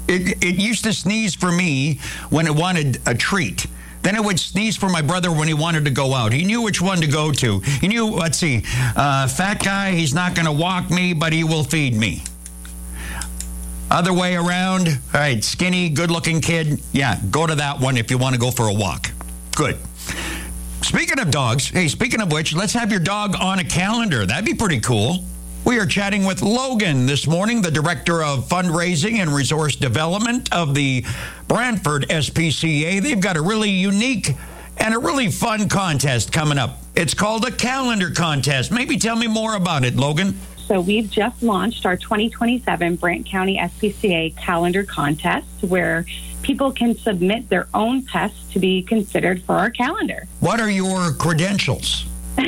It used to sneeze for me when it wanted a treat. Then it would sneeze for my brother when he wanted to go out. He knew which one to go to. He knew, let's see, fat guy, he's not going to walk me, but he will feed me. Other way around, all right, skinny, good-looking kid, yeah, go to that one if you want to go for a walk. Good. Speaking of dogs, hey, speaking of which, let's have your dog on a calendar. That'd be pretty cool. We are chatting with Logan this morning, the Director of Fundraising and Resource Development of the Brantford SPCA. They've got a really unique and a really fun contest coming up. It's called a calendar contest. Maybe tell me more about it, Logan. So we've just launched our 2027 Brant County SPCA calendar contest where people can submit their own pests to be considered for our calendar. What are your credentials?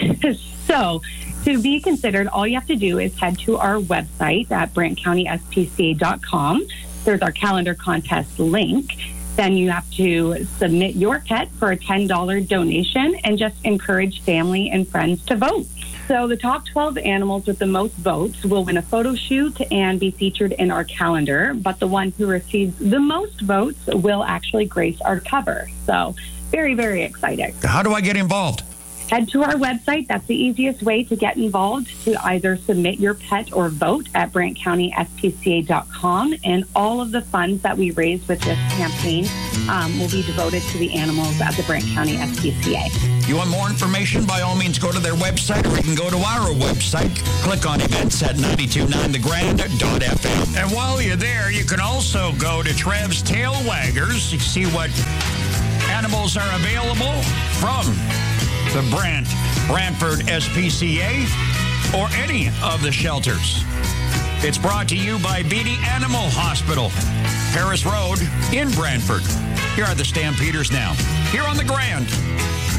So to be considered, all you have to do is head to our website at brantcountyspca.com. There's our calendar contest link. Then you have to submit your pet for a $10 donation and just encourage family and friends to vote. So the top 12 animals with the most votes will win a photo shoot and be featured in our calendar, but the one who receives the most votes will actually grace our cover. So very, very exciting. How do I get involved? Head to our website. That's the easiest way to get involved, to either submit your pet or vote at brantcountyspca.com. And all of the funds that we raise with this campaign will be devoted to the animals at the Brant County SPCA. You want more information? By all means, go to their website, or you can go to our website. Click on events at 929thegrand.fm. And while you're there, you can also go to Trev's Tail Waggers to see what animals are available from the Brantford SPCA, or any of the shelters. It's brought to you by Beatty Animal Hospital, Harris Road in Brantford. Here are the Stampeders now, here on the Grand.